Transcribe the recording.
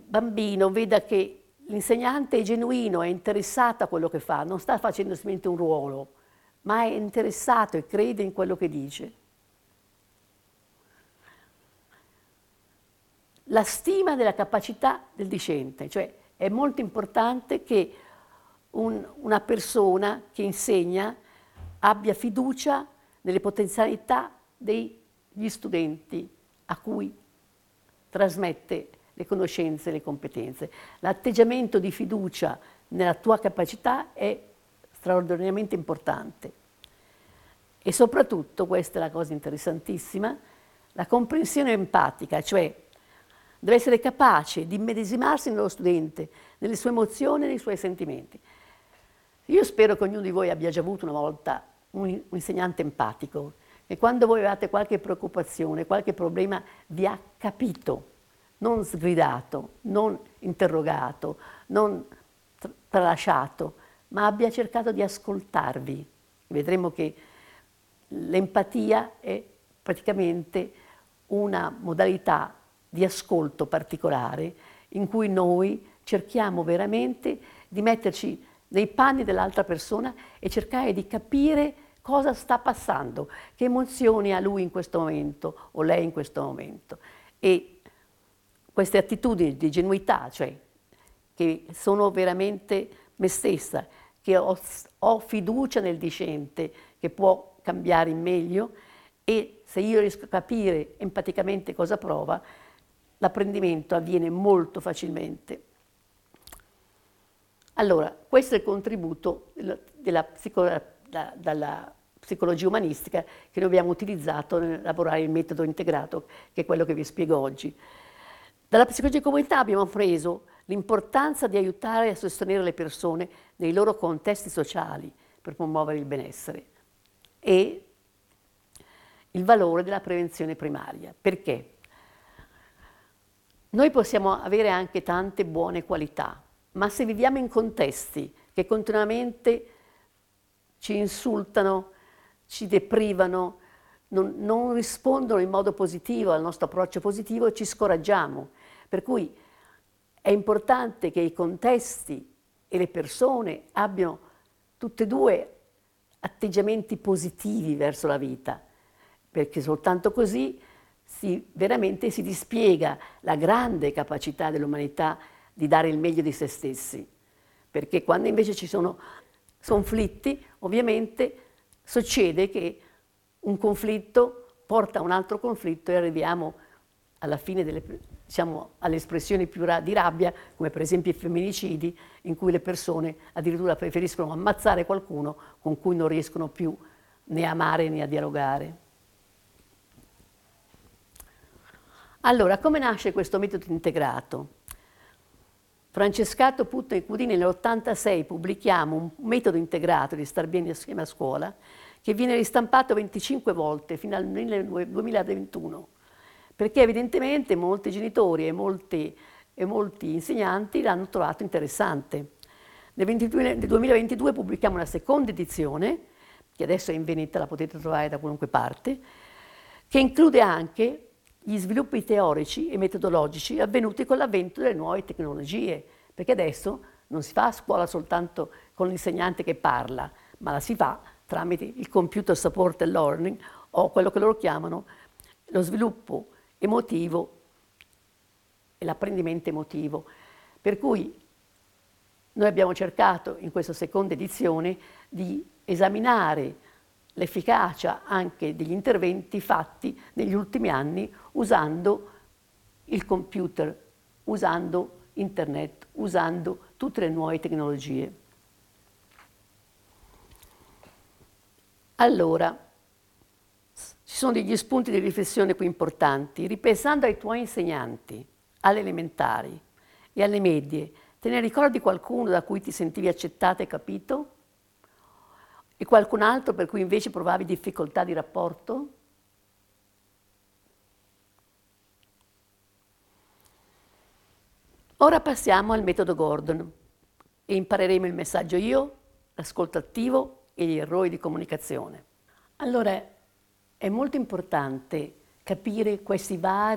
bambino veda che l'insegnante è genuino, è interessato a quello che fa, non sta facendo semplicemente un ruolo, ma è interessato e crede in quello che dice. La stima della capacità del discente, cioè è molto importante che una persona che insegna abbia fiducia nelle potenzialità degli studenti a cui trasmette le conoscenze e le competenze. L'atteggiamento di fiducia nella tua capacità è straordinariamente importante. E soprattutto, questa è la cosa interessantissima, la comprensione empatica, cioè deve essere capace di immedesimarsi nello studente, nelle sue emozioni e nei suoi sentimenti. Io spero che ognuno di voi abbia già avuto una volta un insegnante empatico, che quando voi avevate qualche preoccupazione, qualche problema, vi ha capito, non sgridato, non interrogato, non tralasciato, ma abbia cercato di ascoltarvi. Vedremo che l'empatia è praticamente una modalità di ascolto particolare in cui noi cerchiamo veramente di metterci nei panni dell'altra persona e cercare di capire cosa sta passando, che emozioni ha lui in questo momento o lei in questo momento. E queste attitudini di genuinità, cioè che sono veramente me stessa, che ho fiducia nel discente, che può cambiare in meglio, e se io riesco a capire empaticamente cosa prova, l'apprendimento avviene molto facilmente. Allora, questo è il contributo dalla psicologia umanistica che noi abbiamo utilizzato nell'elaborare il metodo integrato, che è quello che vi spiego oggi. Dalla psicologia di comunità abbiamo appreso l'importanza di aiutare a sostenere le persone nei loro contesti sociali per promuovere il benessere e il valore della prevenzione primaria. Perché? Noi possiamo avere anche tante buone qualità, ma se viviamo in contesti che continuamente ci insultano, ci deprivano, non rispondono in modo positivo al nostro approccio positivo, ci scoraggiamo. Per cui è importante che i contesti e le persone abbiano tutte e due atteggiamenti positivi verso la vita, perché soltanto così veramente si dispiega la grande capacità dell'umanità di dare il meglio di se stessi. Perché quando invece ci sono conflitti, ovviamente succede che un conflitto porta a un altro conflitto e arriviamo alla fine alle espressioni più di rabbia, come per esempio i femminicidi, in cui le persone addirittura preferiscono ammazzare qualcuno con cui non riescono più né a amare né a dialogare. Allora, come nasce questo metodo integrato? Francescato Putto e Cudini nell'86 pubblichiamo un metodo integrato di star bene assieme a scuola che viene ristampato 25 volte fino al 2021, perché evidentemente molti genitori e molti insegnanti l'hanno trovato interessante. Nel 2022 pubblichiamo una seconda edizione, che adesso è in vendita, la potete trovare da qualunque parte, che include anche gli sviluppi teorici e metodologici avvenuti con l'avvento delle nuove tecnologie, perché adesso non si fa a scuola soltanto con l'insegnante che parla, ma la si fa tramite il computer supported learning o quello che loro chiamano lo sviluppo emotivo e l'apprendimento emotivo. Per cui noi abbiamo cercato in questa seconda edizione di esaminare l'efficacia anche degli interventi fatti negli ultimi anni usando il computer, usando internet, usando tutte le nuove tecnologie. Allora, ci sono degli spunti di riflessione qui importanti. Ripensando ai tuoi insegnanti, alle elementari e alle medie, te ne ricordi qualcuno da cui ti sentivi accettato e capito? E qualcun altro per cui invece provavi difficoltà di rapporto? Ora passiamo al metodo Gordon e impareremo il messaggio io, l'ascolto attivo e gli errori di comunicazione. Allora, è molto importante capire questi vari